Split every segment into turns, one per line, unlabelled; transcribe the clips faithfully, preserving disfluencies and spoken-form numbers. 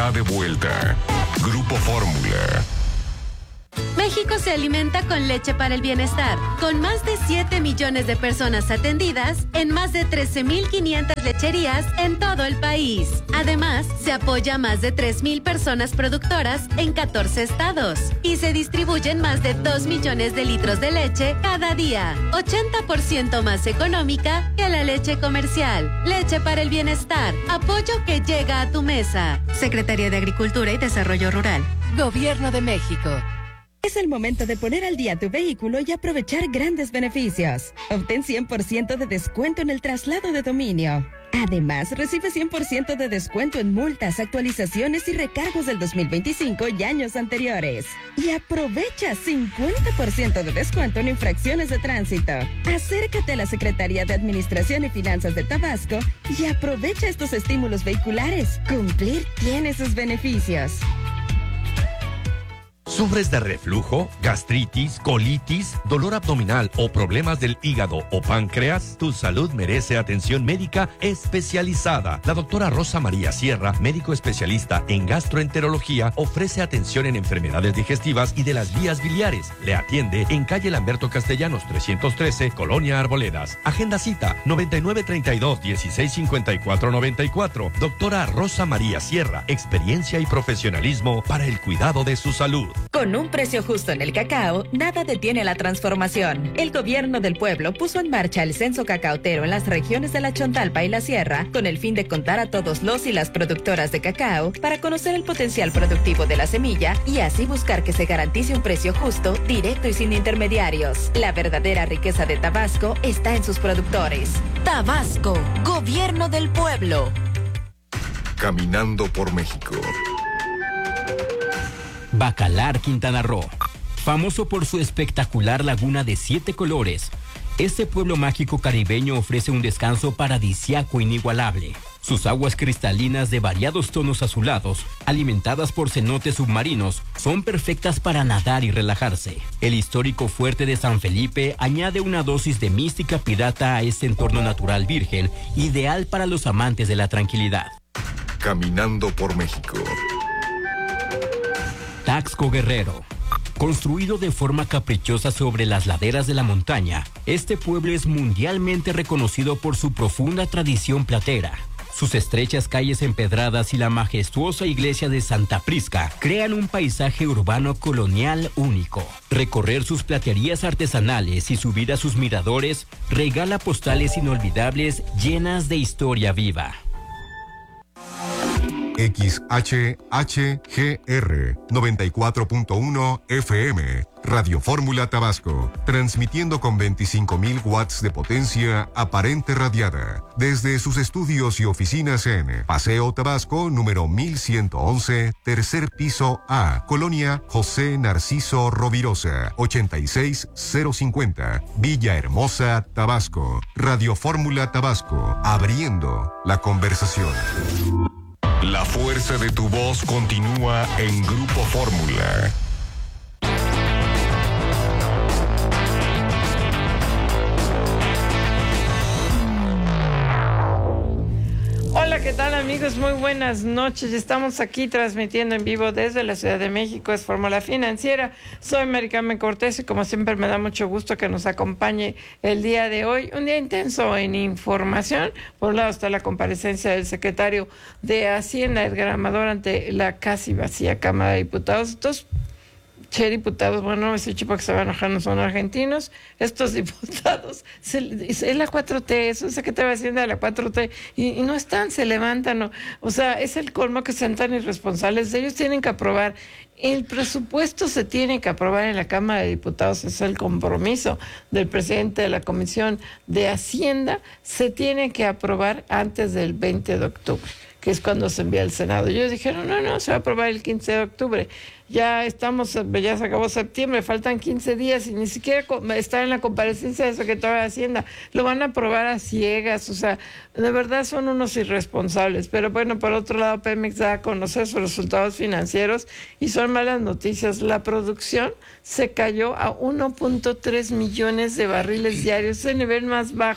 está de vuelta. Grupo Fórmula.
México se alimenta con leche para el bienestar, con más de siete millones de personas atendidas en más de trece mil quinientas lecherías en todo el país. Además, se apoya a más de tres mil personas productoras en catorce estados y se distribuyen más de dos millones de litros de leche cada día, ochenta por ciento más económica que la leche comercial. Leche para el bienestar, apoyo que llega a tu mesa. Secretaría de Agricultura y Desarrollo Rural. Gobierno de México.
Es el momento de poner al día tu vehículo y aprovechar grandes beneficios. Obtén cien por ciento de descuento en el traslado de dominio. Además, recibe cien por ciento de descuento en multas, actualizaciones y recargos del dos mil veinticinco y años anteriores. Y aprovecha cincuenta por ciento de descuento en infracciones de tránsito. Acércate a la Secretaría de Administración y Finanzas de Tabasco y aprovecha estos estímulos vehiculares. Cumplir tiene sus beneficios.
¿Sufres de reflujo, gastritis, colitis, dolor abdominal o problemas del hígado o páncreas? Tu salud merece atención médica especializada. La doctora Rosa María Sierra, médico especialista en gastroenterología, ofrece atención en enfermedades digestivas y de las vías biliares. Le atiende en calle Lamberto Castellanos trescientos trece, Colonia Arboledas. Agenda cita noventa y nueve treinta y dos, dieciséis cincuenta y cuatro noventa y cuatro. Doctora Rosa María Sierra, experiencia y profesionalismo para el cuidado de su salud.
Con un precio justo en el cacao, nada detiene la transformación. El gobierno del pueblo puso en marcha el censo cacaotero en las regiones de la Chontalpa y la Sierra, con el fin de contar a todos los y las productoras de cacao para conocer el potencial productivo de la semilla y así buscar que se garantice un precio justo, directo y sin intermediarios. La verdadera riqueza de Tabasco está en sus productores.
Tabasco, gobierno del pueblo.
Caminando por México.
Bacalar, Quintana Roo. Famoso por su espectacular laguna de siete colores, este pueblo mágico caribeño ofrece un descanso paradisíaco inigualable. Sus aguas cristalinas de variados tonos azulados, alimentadas por cenotes submarinos, son perfectas para nadar y relajarse. El histórico fuerte de San Felipe añade una dosis de mística pirata a este entorno natural virgen, ideal para los amantes de la tranquilidad.
Caminando por México.
Taxco Guerrero. Construido de forma caprichosa sobre las laderas de la montaña, este pueblo es mundialmente reconocido por su profunda tradición platera. Sus estrechas calles empedradas y la majestuosa iglesia de Santa Prisca crean un paisaje urbano colonial único. Recorrer sus platerías artesanales y subir a sus miradores regala postales inolvidables llenas de historia viva.
X H H G R noventa y cuatro punto uno F M, Radio Fórmula Tabasco, transmitiendo con veinticinco mil watts de potencia aparente radiada, desde sus estudios y oficinas en Paseo Tabasco, número mil ciento once, tercer piso A, Colonia José Narciso Rovirosa, ochenta y seis cero cincuenta, Villahermosa, Tabasco. Radio Fórmula Tabasco, abriendo la conversación.
La fuerza de tu voz continúa en Grupo Fórmula.
Hola, ¿qué tal, amigos? Muy buenas noches. Estamos aquí transmitiendo en vivo desde la Ciudad de México. Es Fórmula Financiera. Soy Mary Carmen Cortés y como siempre me da mucho gusto que nos acompañe el día de hoy. Un día intenso en información. Por un lado está la comparecencia del secretario de Hacienda, Edgar Amador, ante la casi vacía Cámara de Diputados. Estos che diputados, bueno, no ese chico que se va a enojar, no son argentinos, estos diputados, se, es la cuatro T, es un secretario de Hacienda de la cuatro T, y, y no están, se levantan, no, o sea, es el colmo que sean tan irresponsables. Ellos tienen que aprobar, el presupuesto se tiene que aprobar en la Cámara de Diputados, es el compromiso del presidente de la Comisión de Hacienda, se tiene que aprobar antes del veinte de octubre, que es cuando se envía al Senado. Ellos dijeron, no, no, se va a aprobar el quince de octubre. Ya estamos, ya se acabó septiembre, faltan quince días y ni siquiera está en la comparecencia del secretario de Hacienda. Lo van a aprobar a ciegas, o sea, de verdad son unos irresponsables. Pero bueno, por otro lado, Pemex da a conocer sus resultados financieros y son malas noticias. La producción se cayó a uno punto tres millones de barriles diarios, es el nivel más bajo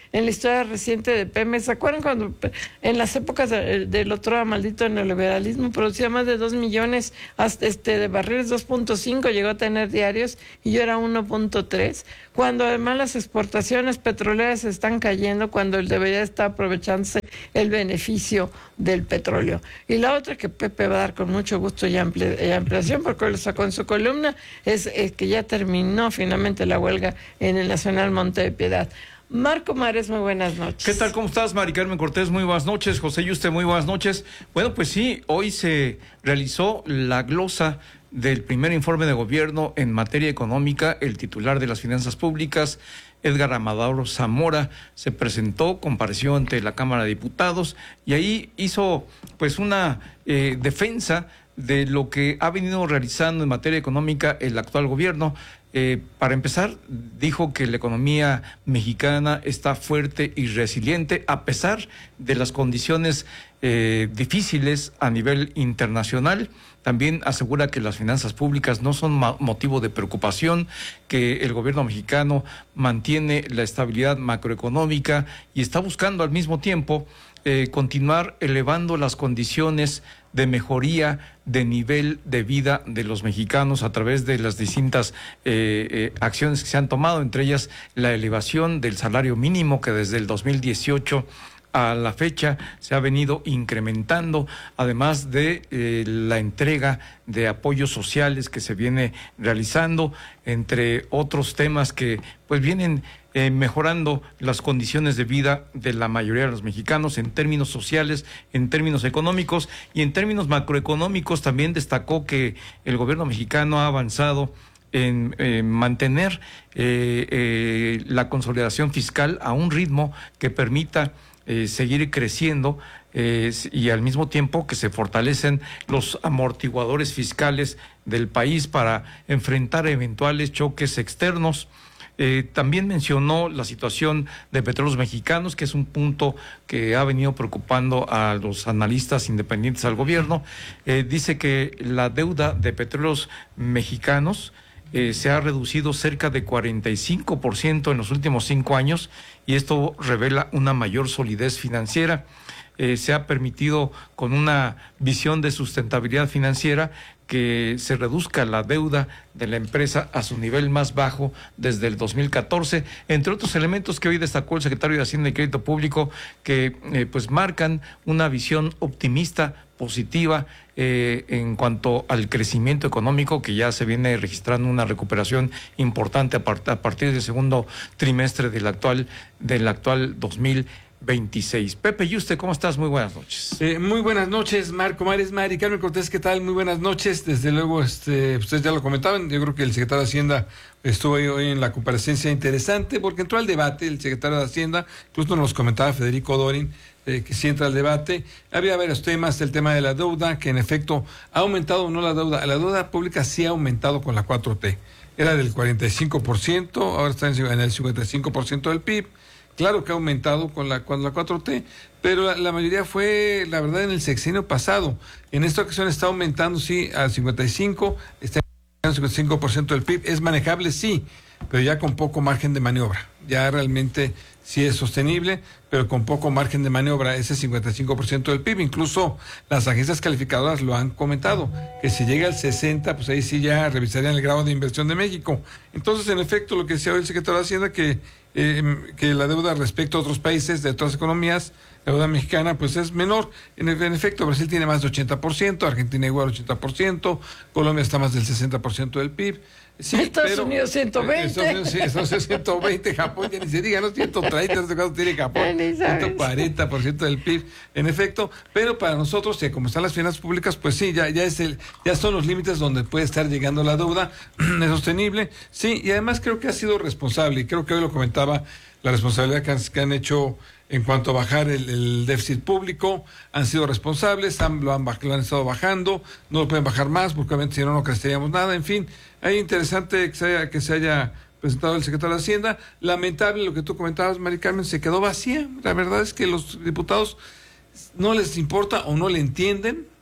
en la historia reciente de Pemex. ¿Se acuerdan cuando en las épocas de, del otro maldito neoliberalismo producía más de dos millones hasta este, de barriles, dos punto cinco llegó a tener diarios y yo era uno punto tres? Cuando además las exportaciones petroleras están cayendo, cuando él debería estar aprovechándose el beneficio del petróleo. Y la otra que Pepe va a dar con mucho gusto y ampli- y ampliación, porque lo sacó en su columna, es, es que ya terminó finalmente la huelga en el Nacional Monte de Piedad. Marco Mares, muy buenas noches.
¿Qué tal? ¿Cómo estás, Mari Carmen Cortés? Muy buenas noches. José Yuste, muy buenas noches. Bueno, pues sí, hoy se realizó la glosa del primer informe de gobierno en materia económica. El titular de las finanzas públicas, Edgar Amador Zamora, se presentó, compareció ante la Cámara de Diputados y ahí hizo pues una eh, defensa de lo que ha venido realizando en materia económica el actual gobierno. Eh, para empezar, dijo que la economía mexicana está fuerte y resiliente a pesar de las condiciones eh, difíciles a nivel internacional. También asegura que las finanzas públicas no son motivo de preocupación, que el gobierno mexicano mantiene la estabilidad macroeconómica y está buscando al mismo tiempo eh, continuar elevando las condiciones de mejoría de nivel de vida de los mexicanos a través de las distintas eh, eh, acciones que se han tomado, entre ellas la elevación del salario mínimo que desde el dos mil dieciocho a la fecha se ha venido incrementando, además de eh, la entrega de apoyos sociales que se viene realizando, entre otros temas que pues vienen eh, mejorando las condiciones de vida de la mayoría de los mexicanos en términos sociales, en términos económicos y en términos macroeconómicos. También destacó que el gobierno mexicano ha avanzado en eh, mantener eh, eh, la consolidación fiscal a un ritmo que permita Eh, seguir creciendo eh, y al mismo tiempo que se fortalecen los amortiguadores fiscales del país para enfrentar eventuales choques externos. Eh, también mencionó la situación de Petróleos Mexicanos, que es un punto que ha venido preocupando a los analistas independientes al gobierno. Eh, dice que la deuda de Petróleos Mexicanos Eh, se ha reducido cerca de cuarenta y cinco por ciento en los últimos cinco años y esto revela una mayor solidez financiera. Eh, se ha permitido con una visión de sustentabilidad financiera que se reduzca la deuda de la empresa a su nivel más bajo desde el dos mil catorce, entre otros elementos que hoy destacó el secretario de Hacienda y Crédito Público que eh, pues marcan una visión optimista, positiva eh, en cuanto al crecimiento económico, que ya se viene registrando una recuperación importante a, part- a partir del segundo trimestre del actual del actual dos mil veintiséis. Pepe Yuste, ¿cómo estás? Muy buenas noches.
Eh, muy buenas noches, Marco Mares, Mari Carmen Cortés, ¿qué tal? Muy buenas noches. Desde luego, este, ustedes ya lo comentaban, yo creo que el secretario de Hacienda estuvo hoy, hoy en la comparecencia interesante porque entró al debate el secretario de Hacienda, incluso nos comentaba Federico Dorin, eh, que sí entra al debate. Había varios temas, el tema de la deuda, que en efecto ha aumentado o no la deuda. La deuda pública sí ha aumentado con la cuatro T. Era del cuarenta y cinco por ciento, ahora está en el cincuenta y cinco por ciento del P I B. Claro que ha aumentado con la, con la cuatro T, pero la, la mayoría fue, la verdad, en el sexenio pasado. En esta ocasión está aumentando, sí, al cincuenta y cinco, está en el cincuenta y cinco por ciento del P I B. Es manejable, sí, pero ya con poco margen de maniobra. Ya realmente sí es sostenible, pero con poco margen de maniobra, ese cincuenta y cinco por ciento del P I B. Incluso las agencias calificadoras lo han comentado, que si llega al sesenta, pues ahí sí ya revisarían el grado de inversión de México. Entonces, en efecto, lo que decía hoy el secretario de Hacienda, que Eh, que la deuda respecto a otros países de otras economías, la deuda mexicana pues es menor. En, en efecto, Brasil tiene más de ochenta por ciento, Argentina igual ochenta por ciento, Colombia está más del sesenta por ciento del P I B. Sí,
Estados
pero,
Unidos ciento veinte.
Estados Unidos, sí, Estados Unidos ciento veinte, Japón ya ni se diga, no ciento treinta, no sé cuánto tiene Japón, ciento cuarenta por ciento del P I B, en efecto, pero para nosotros, que como están las finanzas públicas, pues sí, ya, ya es el, ya son los límites donde puede estar llegando la deuda, es sostenible, sí, y además creo que ha sido responsable, y creo que hoy lo comentaba, la responsabilidad que han, que han hecho en cuanto a bajar el, el déficit público, han sido responsables, han, lo, han, lo han estado bajando, no lo pueden bajar más, porque obviamente si no, no creceríamos nada, en fin, es interesante que se haya, que se haya presentado el secretario de Hacienda. Lamentable lo que tú comentabas, Mari Carmen, se quedó vacía. La verdad es que los diputados no les importa o no le entienden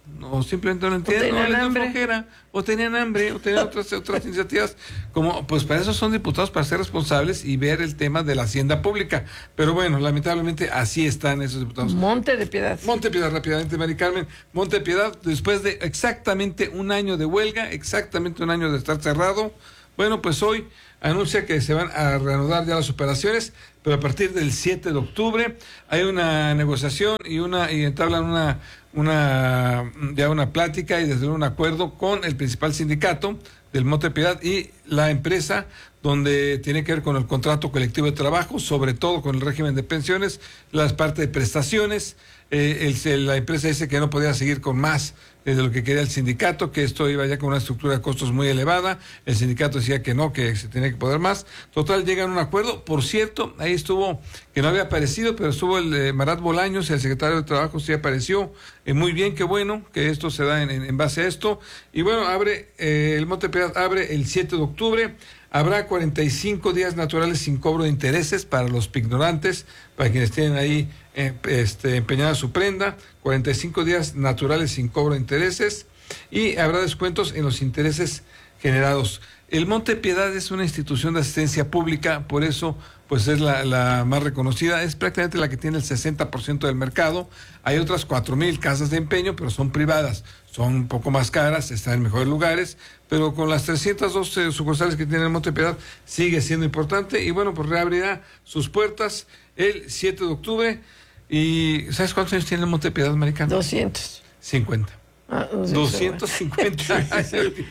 o simplemente no lo entienden, o, o les dio flojera, o tenían hambre, o tenían otras, otras iniciativas, como pues para eso son diputados, para ser responsables y ver el tema de la hacienda pública. Pero bueno, lamentablemente así están esos diputados.
Monte de Piedad.
Monte de Piedad, rápidamente, Mari Carmen. Monte de Piedad, después de exactamente un año de huelga, exactamente un año de estar cerrado, bueno, pues hoy anuncia que se van a reanudar ya las operaciones, pero a partir del siete de octubre hay una negociación y una y entablan una una ya una plática y desde luego un acuerdo con el principal sindicato del Monte de Piedad y la empresa, donde tiene que ver con el contrato colectivo de trabajo, sobre todo con el régimen de pensiones, las partes de prestaciones. Eh, el, la empresa dice que no podía seguir con más eh, de lo que quería el sindicato, que esto iba ya con una estructura de costos muy elevada. El sindicato decía que no, que se tenía que poder más. Total, llegan a un acuerdo. Por cierto, ahí estuvo, que no había aparecido, pero estuvo el eh, Marat Bolaños, el secretario de Trabajo, sí apareció. Eh, muy bien, qué bueno que esto se da en, en, en base a esto. Y bueno, abre eh, el Monte de Piedad abre el siete de octubre. Habrá cuarenta y cinco días naturales sin cobro de intereses para los pignorantes, para quienes tienen ahí eh, este, empeñada su prenda, cuarenta y cinco días naturales sin cobro de intereses, y habrá descuentos en los intereses generados. El Monte de Piedad es una institución de asistencia pública, por eso pues es la, la más reconocida, es prácticamente la que tiene el sesenta por ciento del mercado. Hay otras cuatro mil casas de empeño, pero son privadas, son un poco más caras, están en mejores lugares, pero con las trescientas doce sucursales que tiene el Monte de Piedad sigue siendo importante, y bueno, pues reabrirá sus puertas el siete de octubre. ¿Y sabes cuántos años tiene el Monte de Piedad, Maricano?
doscientos.
cincuenta.
Ah,
doscientos cincuenta años.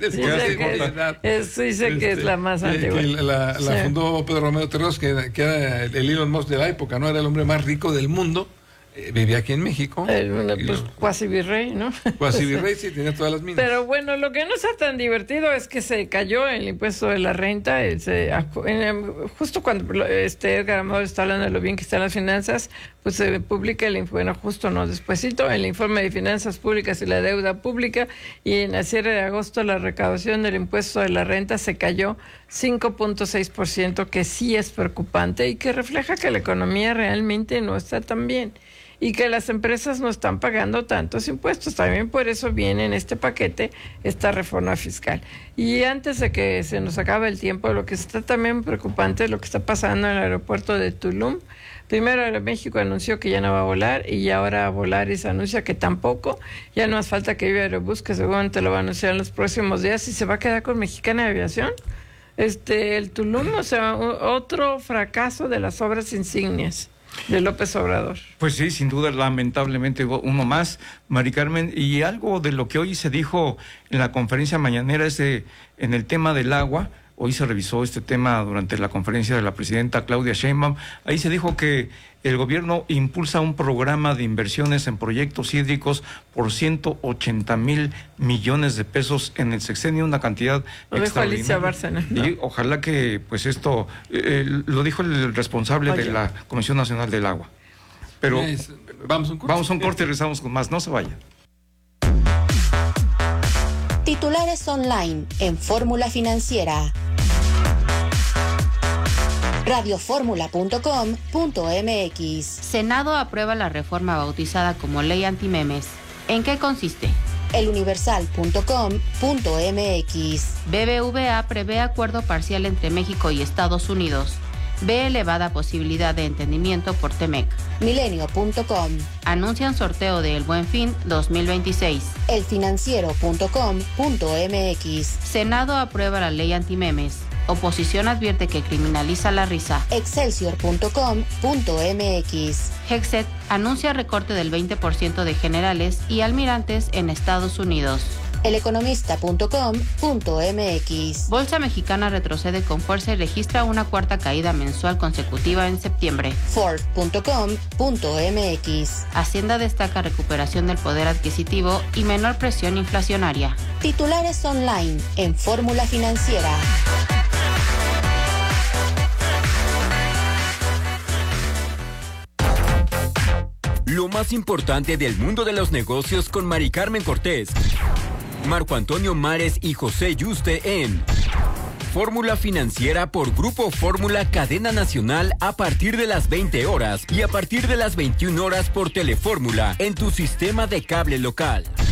Eso dice que es la más antigua.
Que la, la sí. fundó Pedro Romero Terros, que, que era el Elon Musk de la época, ¿no? Era el hombre más rico del mundo. Eh, vivía aquí en México.
El, pues lo, cuasi virrey, ¿no?
Cuasi virrey, sí, tenía todas las minas.
Pero bueno, lo que no está tan divertido es que se cayó el impuesto de la renta. Se, en, justo cuando este Edgar Amor está hablando de lo bien que están las finanzas, pues se publica el informe, bueno, justo no, despuesito, el informe de finanzas públicas y la deuda pública, y en el cierre de agosto la recaudación del impuesto de la renta se cayó cinco punto seis por ciento, que sí es preocupante y que refleja que la economía realmente no está tan bien y que las empresas no están pagando tantos impuestos. También por eso viene en este paquete esta reforma fiscal. Y antes de que se nos acabe el tiempo, lo que está también preocupante es lo que está pasando en el aeropuerto de Tulum. Primero México anunció que ya no va a volar, y ahora Volaris anuncia que tampoco. Ya no hace falta que viva Aerobús, que seguramente lo va a anunciar en los próximos días, y se va a quedar con Mexicana de Aviación. Este, el Tulum, o sea, otro fracaso de las obras insignias de López Obrador.
Pues sí, sin duda, lamentablemente uno más, Mari Carmen, y algo de lo que hoy se dijo en la conferencia mañanera es de, en el tema del agua. Hoy se revisó este tema durante la conferencia de la presidenta Claudia Sheinbaum. Ahí se dijo que el gobierno impulsa un programa de inversiones en proyectos hídricos por ciento ochenta mil millones de pesos en el sexenio, una cantidad
lo dijo Alicia Bárcena, ¿no?
Y ojalá que pues esto, eh, lo dijo el responsable Oye. de la Comisión Nacional del Agua. Pero
es, vamos a un corte,
vamos a un corte y regresamos con más, no se vaya.
Titulares online en Fórmula Financiera. radioformula punto com punto m x.
Senado aprueba la reforma bautizada como Ley Antimemes. ¿En qué consiste?
eluniversal punto com punto m x.
B B V A prevé acuerdo parcial entre México y Estados Unidos. Ve elevada posibilidad de entendimiento por Temec.
Milenio punto com.
Anuncian sorteo de El Buen Fin dos mil veintiséis.
elfinanciero punto com punto m x.
Senado aprueba la ley antimemes. Oposición advierte que criminaliza la risa.
excelsior punto com punto m x.
Hexet anuncia recorte del veinte por ciento de generales y almirantes en Estados Unidos.
eleconomista punto com punto m x.
Bolsa Mexicana retrocede con fuerza y registra una cuarta caída mensual consecutiva en septiembre.
Ford punto com punto m x.
Hacienda destaca recuperación del poder adquisitivo y menor presión inflacionaria.
Titulares online en Fórmula Financiera.
Lo más importante del mundo de los negocios con Mari Carmen Cortés, Marco Antonio Mares y José Yuste en Fórmula Financiera por Grupo Fórmula Cadena Nacional a partir de las veinte horas y a partir de las veintiuna horas por Telefórmula en tu sistema de cable local.